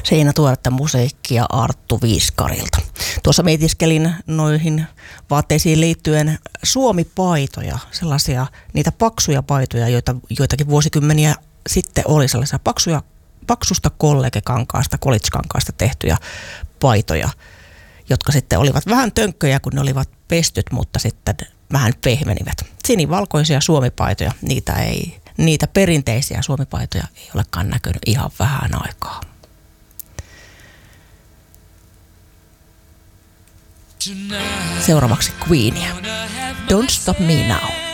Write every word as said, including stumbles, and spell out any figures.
Seinätuoretta musiikkia Arttu Viiskarilta. Tuossa mietiskelin noihin vaatteisiin liittyen Suomi-paitoja, sellaisia niitä paksuja paitoja, joita joitakin vuosikymmeniä sitten oli sellaisia paksuja, paksusta kollegekankaasta, college-kankaasta tehtyjä paitoja, jotka sitten olivat vähän tönkköjä, kun ne olivat pestyt, mutta sitten vähän pehmenivät. Sinivalkoisia Suomi-paitoja, niitä ei, niitä perinteisiä Suomi-paitoja ei olekaan näkynyt ihan vähän aikaa. Seuraavaksi Queenia. Don't Stop Me Now.